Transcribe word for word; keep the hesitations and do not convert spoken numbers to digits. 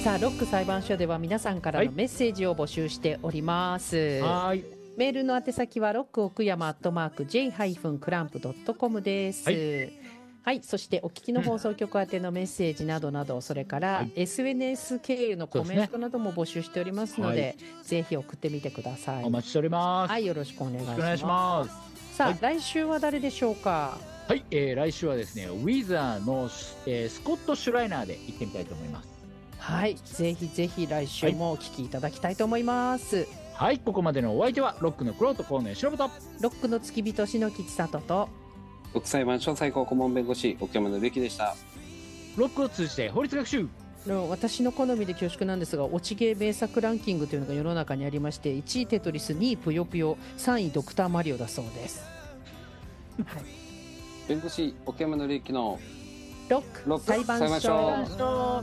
さあロック裁判所では皆さんからのメッセージを募集しております。 はい。 メールの宛先はロック奥山アットマーク ジェイ ハイフン クランプ ドット コム です。 はいはい、そしてお聞きの放送局宛てのメッセージなどなど、それからはいエスエヌエス 経由のコメントなども募集しておりますので、ぜひ送ってみてください。 お待ちしております。 はい、よろしくお願いします。 お願いします。 さあ、 はい来週は誰でしょうか。 はい、えー、来週はですね、ウィザーの、えー、スコット・シュライナーで行ってみたいと思います。 はい、ぜひぜひ来週もお聞きいただきたいと思います。 はい、ここまでのお相手はロックのクロート河野忍とロックの付き人篠木千里とロック裁判所最高顧問弁護士奥山紀之でした。 ロックを通じて法律学習の私の好みで恐縮なんですが、落ち芸名作ランキングというのが世の中にありまして、いちいテトリス、にいぷよぷよ、さんいドクターマリオだそうです。はい、 弁護士奥山紀之のロックロック裁判裁判所所